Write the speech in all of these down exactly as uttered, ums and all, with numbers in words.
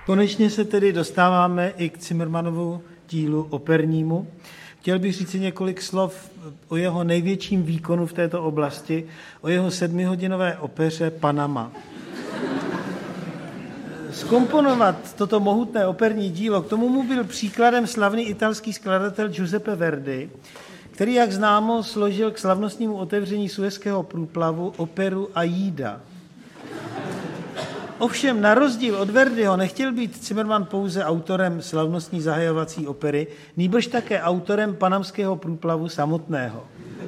Konečně se tedy dostáváme i k Zimmermannovu dílu opernímu. Chtěl bych říct několik slov o jeho největším výkonu v této oblasti, o jeho sedmihodinové opeře Panama. Zkomponovat toto mohutné operní dílo, k tomu mu byl příkladem slavný italský skladatel Giuseppe Verdi, který, jak známo, složil k slavnostnímu otevření Suezského průplavu operu Aida. Ovšem, na rozdíl od Verdiho nechtěl být Zimmermann pouze autorem slavnostní zahajovací opery, nýbrž také autorem panamského průplavu samotného.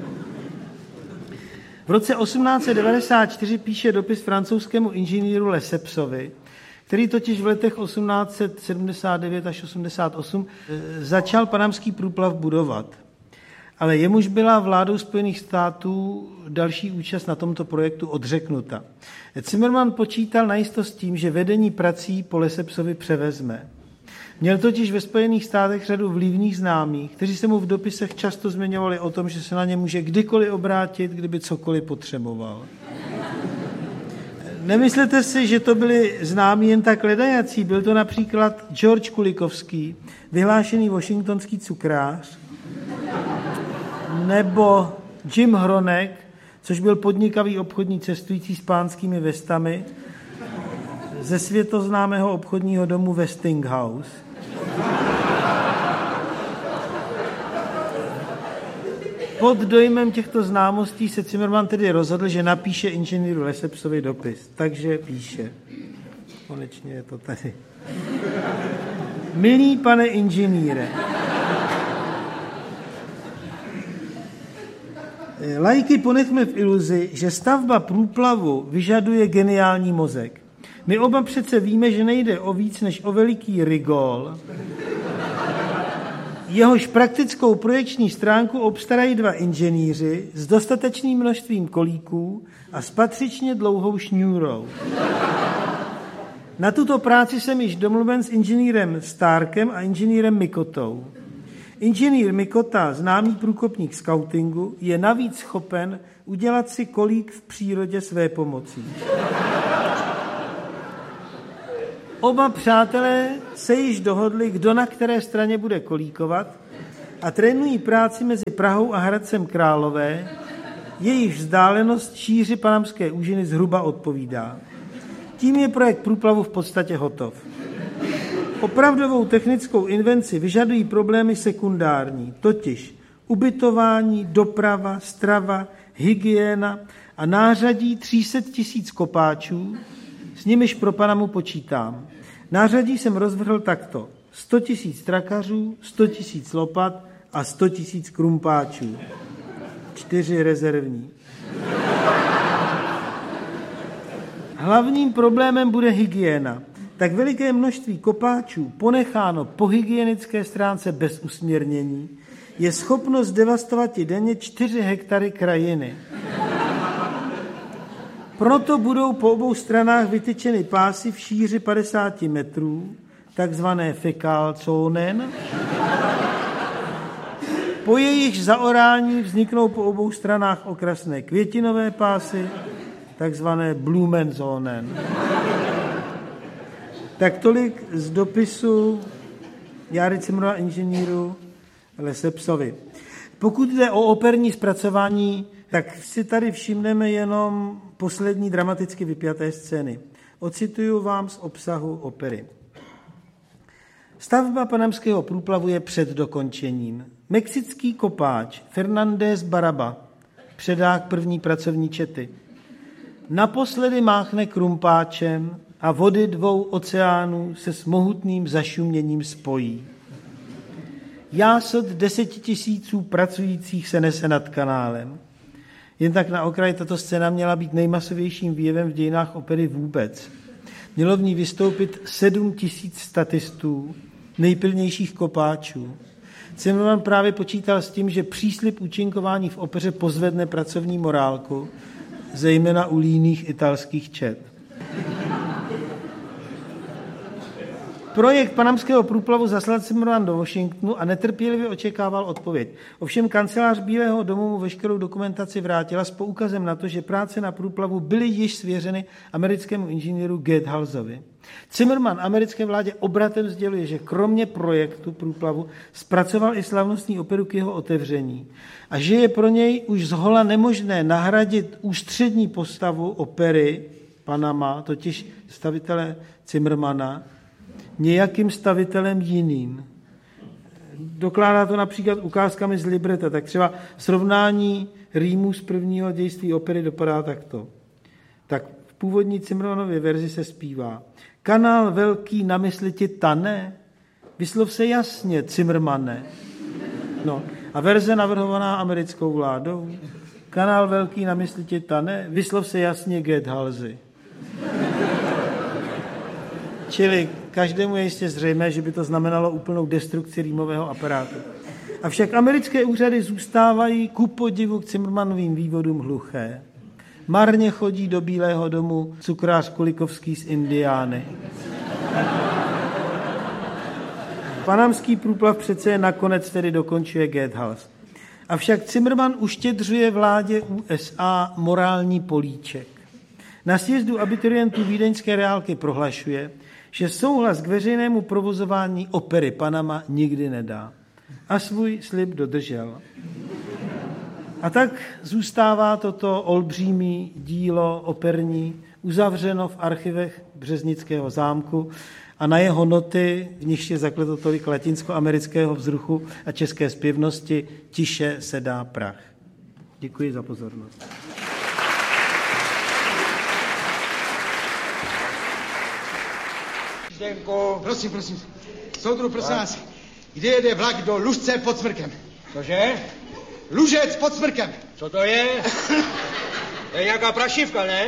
V roce osmnáct set devadesát čtyři píše dopis francouzskému inženýru Lesepsovi, který totiž v letech osmnáct set sedmdesát devět až osmdesát osm začal panamský průplav budovat. Ale jemuž byla vládou Spojených států další účast na tomto projektu odřeknuta. Zimmermann počítal najisto s tím, že vedení prací po Lesepsovi převezme. Měl totiž ve Spojených státech řadu vlivných známých, kteří se mu v dopisech často zmiňovali o tom, že se na ně může kdykoliv obrátit, kdyby cokoliv potřeboval. Nemyslete si, že to byli známí jen tak ledajací. Byl to například George Kulikovský, vyhlášený washingtonský cukrář, nebo Jim Hronek, což byl podnikavý obchodní cestující s pánskými vestami ze světoznámého obchodního domu Westinghouse. Pod dojmem těchto známostí se Zimmermann tedy rozhodl, že napíše inženýru Lesepsovi dopis. Takže píše. Konečně je to tady. Milý pane inženýre, laiky ponechme v iluzi, že stavba průplavu vyžaduje geniální mozek. My oba přece víme, že nejde o víc než o veliký rigol. Jehož praktickou projekční stránku obstarají dva inženýři s dostatečným množstvím kolíků a s patřičně dlouhou šňůrou. Na tuto práci jsem již domluven s inženýrem Starkem a inženýrem Mikotou. Inženýr Mikota, známý průkopník skautingu, je navíc schopen udělat si kolík v přírodě své pomocí. Oba přátelé se již dohodli, kdo na které straně bude kolíkovat a trénují práci mezi Prahou a Hradcem Králové, jejich vzdálenost šíři panamské úžiny zhruba odpovídá. Tím je projekt průplavu v podstatě hotov. Opravdovou technickou invenci vyžadují problémy sekundární, totiž ubytování, doprava, strava, hygiena a nářadí tři sta tisíc kopáčů, s nimiž pro Panamu počítám. Nářadí jsem rozvrhl takto. sto tisíc trakařů, sto tisíc lopat a sto tisíc krumpáčů. Čtyři rezervní. Hlavním problémem bude hygiena. Tak veliké množství kopáčů, ponecháno po hygienické stránce bez usměrnění, je schopno zdevastovat denně čtyři hektary krajiny. Proto budou po obou stranách vytyčeny pásy v šíři padesát metrů, takzvané fekálzónen. Po jejich zaorání vzniknou po obou stranách okrasné květinové pásy, takzvané blumenzónen. Tak tolik z dopisu Járy Zimmermanna inženýru Lesepsovi. Pokud jde o operní zpracování, tak si tady všimneme jenom poslední dramaticky vypjaté scény. Ocituju vám z obsahu opery. Stavba panamského průplavu je před dokončením. Mexický kopáč Fernández Baraba, předák první pracovní čety, naposledy máchne krumpáčem a vody dvou oceánů se s mohutným zašuměním spojí. Jásot desetitisíců pracujících se nese nad kanálem. Jen tak na okraji tato scéna měla být nejmasovějším výjevem v dějinách opery vůbec. Mělo v ní vystoupit sedm tisíc statistů, nejpilnějších kopáčů. Zimmermann právě počítal s tím, že příslib účinkování v opeře pozvedne pracovní morálku, zejména u líných italských čet. projekt panamského průplavu zaslal Zimmermann do Washingtonu a netrpělivě očekával odpověď. Ovšem kancelář Bílého domu mu veškerou dokumentaci vrátila s poukazem na to, že práce na průplavu byly již svěřeny americkému inženýru Geithalsovi. Zimmermann americké vládě obratem sděluje, že kromě projektu průplavu zpracoval i slavnostní operu k jeho otevření a že je pro něj už zhola nemožné nahradit ústřední postavu opery Panama, totiž stavitele Zimmermanna, nějakým stavitelem jiným. Dokládá to například ukázkami z libreta, tak třeba srovnání rýmů z prvního dějství opery dopadá takto. Tak v původní Zimmermannově verzi se zpívá: Kanál velký na mysli ti tane, vyslov se jasně, Zimmermanne. No, a verze navrhovaná americkou vládou: Kanál velký na mysli ti tane, vyslov se jasně, Geithalsi. Čili každému je jistě zřejmé, že by to znamenalo úplnou destrukci rýmového aparátu. Avšak americké úřady zůstávají ku podivu k Zimmermannovým vývodům hluché. Marně chodí do Bílého domu cukrář Kulikovský z Indiány. Panamský průplav přece nakonec tedy dokončuje Geithals. Avšak Zimmermann uštědřuje vládě U S A morální políček. Na sjezdu abiturientů vídeňské reálky prohlašuje, že souhlas k veřejnému provozování opery Panama nikdy nedá. A svůj slib dodržel. A tak zůstává toto olbřímý dílo operní uzavřeno v archivech Březnického zámku a na jeho noty, v nichž je zakleto tolik latinskoamerického vzruchu a české zpěvnosti, tiše sedá prach. Děkuji za pozornost. Zdenko. Prosím, prosím. Soudru, prosím vás, kde jede vlak do Lužce pod Smrkem? Cože? Lužec pod Smrkem. Co to je? To je nějaká prašivka, ne?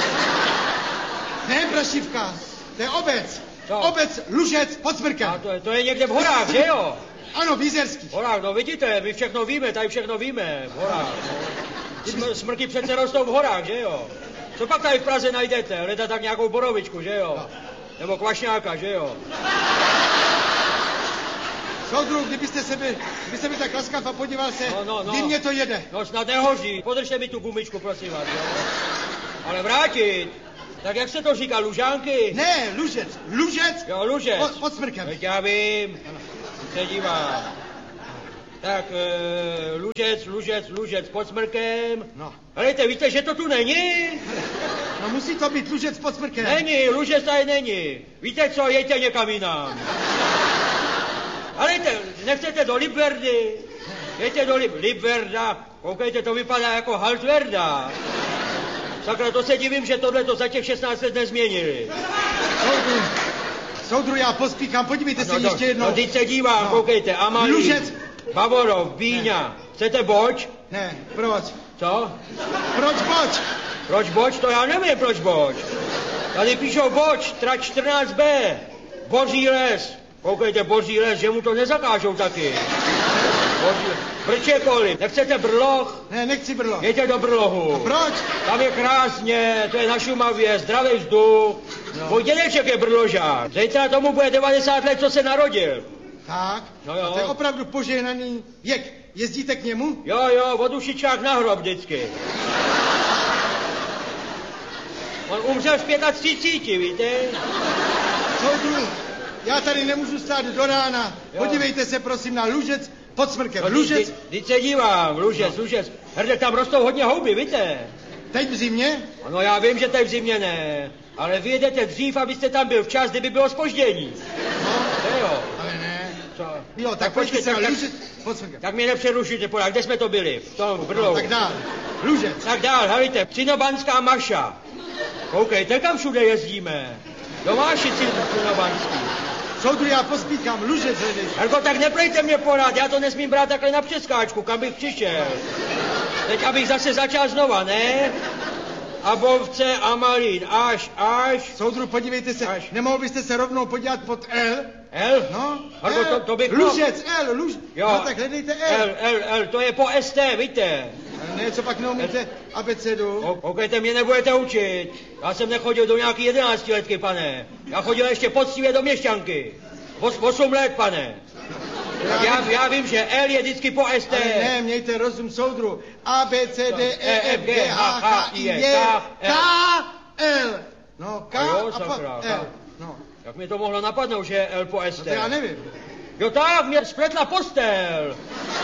Ne prašivka, to je obec. Co? Obec Lužec pod Smrkem. A to je, to je někde v horách, že jo? Ano, v Jizerských. V horách, no vidíte, my všechno víme, tady všechno víme, v horách. No. Smr- smrky přece rostou v horách, že jo? Co pak tady v Praze najdete? Hledat tak nějakou borovičku, že jo? No. Nebo kvašňáka, že jo? Soudru, kdybyste se byl, kdybyste byl tak laskav a podíval se, no, no, no. kdy mě to jede. No snad nehoří. Podržte mi tu gumičku, prosím vás, jo? Ale vrátit. Tak jak se to říká, Lužánky? Ne, Lužec, Lužec. Jo, Lužec. Pod, pod Smrkem. Teď já vím. Se dívám. Tak, e, Lužec, Lužec, Lužec pod Smrkem. No. Helejte, víte, že to tu není? No musí to být Lužec pod Smrkem. Není, Lužec tady není. Víte co, jeďte někam jinam. Helejte, nechcete do Libverdy? Jeďte do Lib... Libverda. Koukejte, to vypadá jako Haltverda. Sakra, to se divím, že tohle to za těch šestnáct let nezměnili. Soudru, soudru, já pospíchám, podívejte no, se no, ještě jednou. No, teď se dívám, no. Koukejte, Amalí, Lužec. Bavorov, Bíňa. Chcete boč? Ne, proč? Co? Proč boč? Proč boč? To já nevím, proč boč. Tady píšou boč, trať čtrnáct bé. Boží les. Koukejte, Boží les, že mu to nezakážou taky. Boží... Brčekoli, nechcete Brloh? Ne, nechci Brloh. Jeďte do Brlohu. A proč? Tam je krásně, to je na Šumavě, zdravý vzduch. No. Můj dědeček je Brložák. Zítra tomu bude devadesát let, co se narodil. Tak? No jo. A to je opravdu požehnaný věk. Jezdíte k němu? Jo, jo, od ušičák na hrob vždycky. On umřel v třiceti pěti, víte? Soudru, já tady nemůžu stát do rána. Jo. Podívejte se prosím na Lužec pod Smrkem. No, Lužec? Teď se dívám, Lužec, no. Lužec. Herde, tam rostou hodně houby, víte? Teď v zimě? No já vím, že teď v zimě ne, ale vy jedete dřív, abyste tam byl včas, kdyby bylo zpoždění. No, to jo. ale ne. Co? Jo, tak, tak počkej se tak, na Lužec pod Smrkem. Tak mě nepřerušujte, podák, kde jsme to byli? V tom Brlohu. No, tak dál. Lužec. Tak dál, helejte, Cinobanská Maša. Koukejte, kam všude jezdíme. Do Mášici Cinobanský. Soudru, já pospíchám, Lužec hledeš. Herko, tak neplejte mě pořád, já to nesmím brát takhle na přeskáčku, kam bych přišel. Teď abych zase začal znova, ne? Abovce, Amalín, až, až. Soudru, podívejte se, až. Nemohl byste se rovnou podívat pod L? L? No, Herko, L. To, to bych... Lužec, L, Luž... Jo. No, tak hledejte L. L, L, L, to je po S T, víte? Ne, co pak neumíte abecedu? Koukejte, mě nebudete učit. Já jsem nechodil do nějaký jedenáctiletky, pane. Já chodil ještě poctivě do měšťanky. Os, osm let, pane. Já, já, já vím, že L je vždycky po S T. Ale ne, mějte rozum, soudru. A, B, C, D, E, F, G, H, H, I, J, K, L. No, K jo, a sakra, pa, L. No. Jak mi to mohlo napadnout, že je L po S T? No to já nevím. Jo tak, mě spletla postel.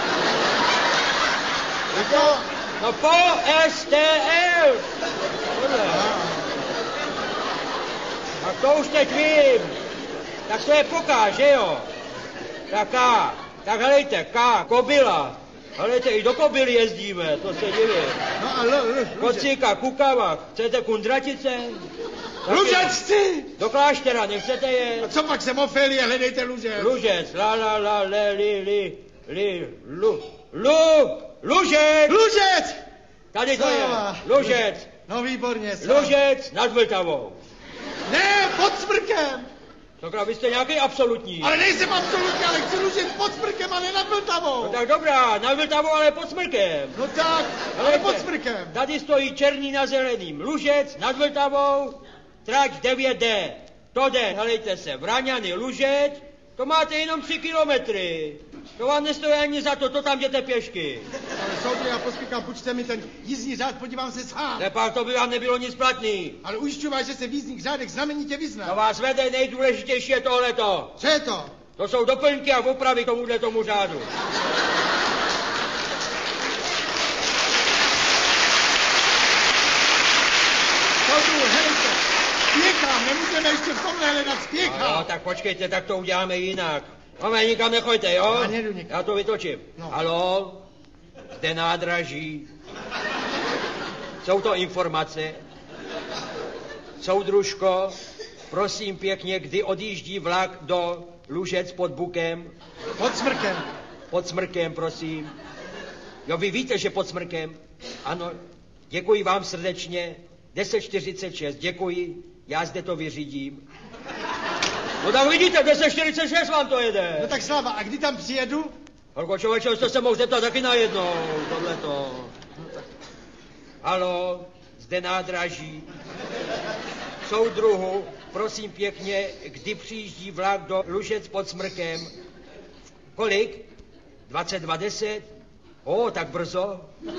To... No po S T L. Tohle. Tak to už teď vím. Tak to je poká, že jo? Tak K. Tak helejte, K, kobila. Helejte, i do kobily jezdíme, to se divím. No a L, L, Kocíka, kukava. Chcete kundratice? Lužec chci! Do kláštera, nechcete je? A co pak jsem Ofélie, hledejte lužec. Lužec, la la la, le, li, li, li, lu, lu, lužec! Lužec! Tady to je, lužec. No výborně, sám. Lužec nad Vltavou. Ne, pod Smrkem! Takhle, vy jste nějaký absolutní. Ale nejsem absolutní, ale chci lužec pod Smrkem, ale nad Vltavou. No tak dobrá, nad Vltavou, ale pod Smrkem. No tak, ale pod Smrkem. Tady stojí černý na zeleným. Lužec nad Vltavou, trať devět D. To jde, helejte se, Vraňany, Lužec, to máte jenom tři kilometry. To vám nestojí ani za to, to tam jděte pěšky. Ale soudru, já pospíchám, počte mi ten jízdní řád, podívám se sám. Nepak, to by vám nebylo nic platný. Ale ujišťuji vás, že se v jízdních řádech znamenitě vyzná. To vás vede, nejdůležitější je tohleto. Co je to? To jsou doplňky a opravy tomuhle tomu řádu. Soudru, helejte, spěchám, nemůžeme ještě v tomhle hledat, spěchám. No, no, tak počkejte, tak to uděláme jinak. Máme, nikam nechoďte, jo? Já nejdu nikam. Já to vytočím. No. Haló? Zde nádraží. Jsou to informace. Soudružko, prosím pěkně, kdy odjíždí vlak do Lužec pod Bukem? Pod Smrkem. Pod Smrkem, prosím. Jo, vy víte, že pod Smrkem? Ano, děkuji vám srdečně. deset čtyřicet šest, děkuji. Já zde to vyřídím. No tak vidíte, deset čtyřicet šest vám to jede. No tak Slava, a kdy tam přijedu? Holko, člověče, jste se mohl zeptat taky najednou, tohleto. No tak. Haló, zde nádraží. Soudruhu, prosím pěkně, kdy přijíždí vlak do Lužec pod Smrkem? Kolik? dvacet dva deset? O, tak brzo.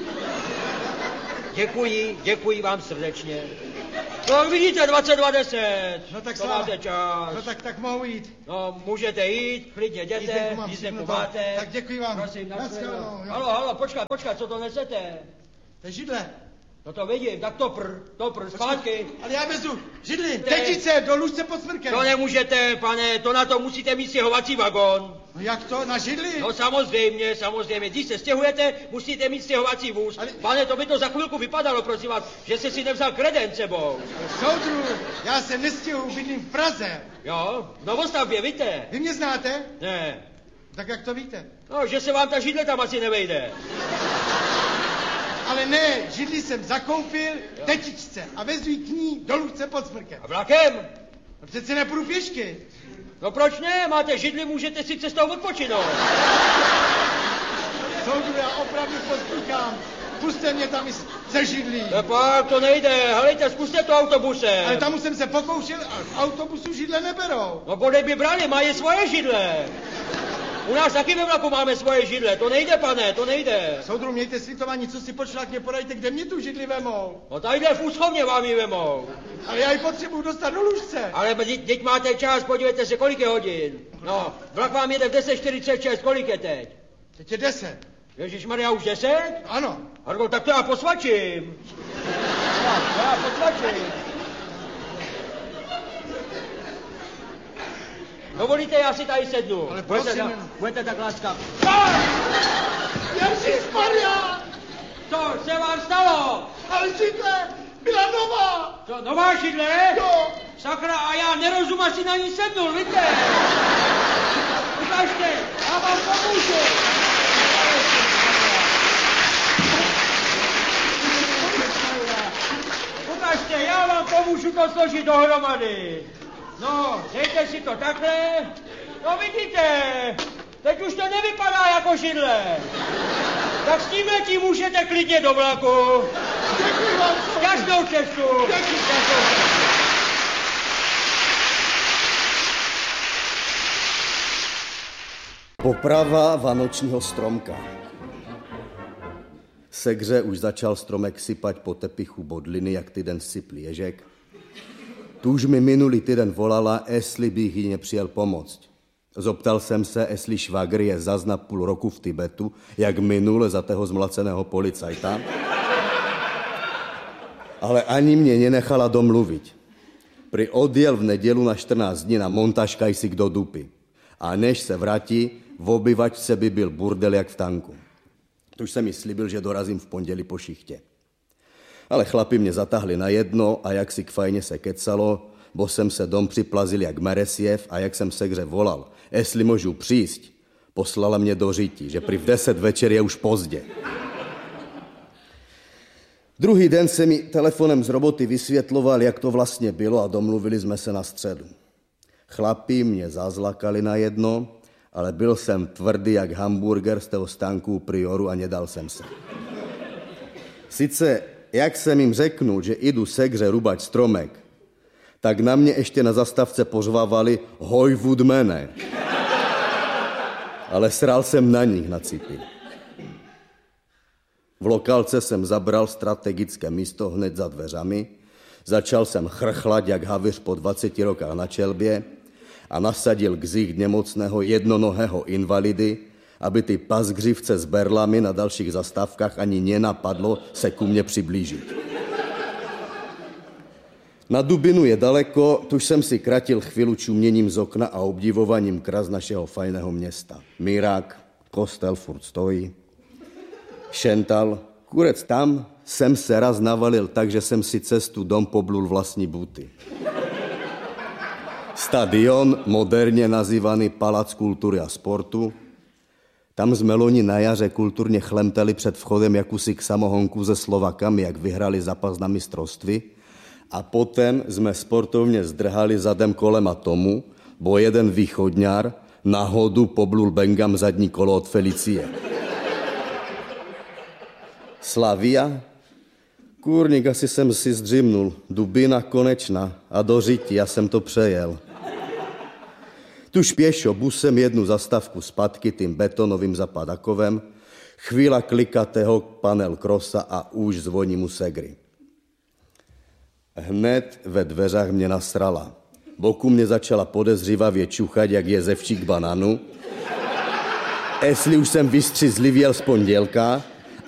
Děkuji, děkuji vám srdečně. No vidíte, dvacet dva deset. No tak to Slava. máte čas. No tak, tak mohu jít. No, můžete jít, klidně jděte, Jízdenku mám jízdenku všimnutou. máte. Tak děkuji vám. Prosím, na Naschledanou, shledanou. jo. Halo, halo, počkat, počkat, co to nesete? To je židle. No to vidím, tak to pr, to pr, zpátky. Ale já vezu židli, Te- tečice, do Lužce pod Smrkem. To nemůžete, pane, to na to musíte mít stěhovací vagón. No jak to, na židli? No samozřejmě, samozřejmě, když se stěhujete, musíte mít stěhovací vůz. Ale- Pane, to by to za chvilku vypadalo, prosím vás, že jste si nevzal kredent sebou. Soudru, já se nestěhuji, bydlím v Praze. Jo, v Novostavbě, víte? Vy mě znáte? Ne. Tak jak to víte? No, že se vám ta židle tam asi nevejde. Ale ne, židli jsem zakoupil tečičce a vezu ji k ní do Lužce pod Smrkem. A vlakem? No přece nepůjdu pěšky. No proč ne? Máte židli, můžete si cestou odpočinout. Soudru, já opravdu pospíchám. Puste mě tam i ze židlí. No pak to nejde, helejte, zkuste to autobusem. Ale tam už jsem se pokoušel a v autobusu židle neberou. No bodej by brali, mají svoje židle. U nás taky ve vlaku máme svoje židle, to nejde, pane, to nejde. Soudru, mějte slitování, co si počlákně podajte, kde mě tu židli vemou. No tadyhle v úschovně vám ji vemou. Ale já ji potřebuju dostat do Lužce. Ale teď, teď máte čas, podívejte se, kolik je hodin. No, vlak vám jede v deset čtyřicet šest, kolik je teď? Teď je deset. Ježišmarja, už deset? Ano. Hargo, tak to já posvačím. No, to já posvačím. Dovolíte, já si tady sednu. Ale budete, prosím tak, jenom. budete tak láskav. Ježišmarja! Co se vám stalo? Ale židle byla nová. Co, nová židle? Jo. Sakra, a já nerozum asi na ní sednul, víte? Ukažte, já vám pomůžu. Ukažte, já vám pomůžu to složit dohromady. No, dejte si to takhle. No vidíte, teď už to nevypadá jako židle. Tak s tím letím můžete klidně do vlaku. Děkuji vám. Každou cestu. Děkuji. Poprava vánočního stromka. Segře už začal stromek sypať po tepichu bodliny, jak týden sypl ježek. Tu už mi minulý týden volala, jestli bych jí nepřijel pomoct. Zoptal jsem se, jestli švagr je zas na půl roku v Tibetu, jak minule za toho zmlaceného policajta. Ale ani mě nenechala domluvit. Pri odjel v nedělu na čtrnáct dní na montažkaj si kdo dupy. A než se vrátí, v obyvačce by byl burdel jak v tanku. Tuž jsem mi slíbil, že dorazím v pondělí po šichtě. Ale chlapi mě zatahli na jedno a jak si k fajně se kecalo, bo jsem se dom připlazil jak Meresiev a jak jsem Segře volal, jestli můžu přijít, poslala mě do řití, že prý v deset večer je už pozdě. Druhý den se mi telefonem z roboty vysvětloval, jak to vlastně bylo a domluvili jsme se na středu. Chlapi mě zazlakali na jedno, ale byl jsem tvrdý jak hamburger z toho stánku Prioru a nedal jsem se. Sice, jak jsem jim řeknul, že jdu Segře rubač stromek, tak na mě ještě na zastavce pořvávali hoj vudmene. Ale sral jsem na nich na cipy. V lokálce jsem zabral strategické místo hned za dveřami, začal jsem chrchlat jak havíř po dvaceti rokách na čelbě a nasadil ksich nemocného jednonohého invalidy, aby ty pasgřivce s berlami na dalších zastávkách ani nenapadlo se ku mně přiblížit. Na Dubinu je daleko, tuž jsem si kratil chvíli čuměním z okna a obdivováním kras našeho fajného města. Mirák, kostel furt stojí, Šental, kurec tam jsem se raz navalil tak, že jsem si cestu dom poblul vlastní buty. Stadion, moderně nazývaný Palác kultury a sportu. Tam jsme loni na jaře kulturně chlemtali před vchodem jakousi k samohonku se Slovakami, jak vyhrali zápas na mistrovství. A potom jsme sportovně zdrhali zadem kolema tomu, bo jeden východňár náhodu poblul Bengam zadní kolo od Felicie. Slavia? Kůrník, asi jsem si zdřimnul. Dubina konečná a do řití, já jsem to přejel. Tuž pěšo busem jednu zastávku zpátky tím betonovým zapadakovem, chvíla klikatého panel krosa a už zvoní mu Segry. Hned ve dveřách mě nasrala. Boku mě začala podezřívavě čuchat, jak jezevčík bananu. Jestli už jsem vystřízlivěl z pondělka,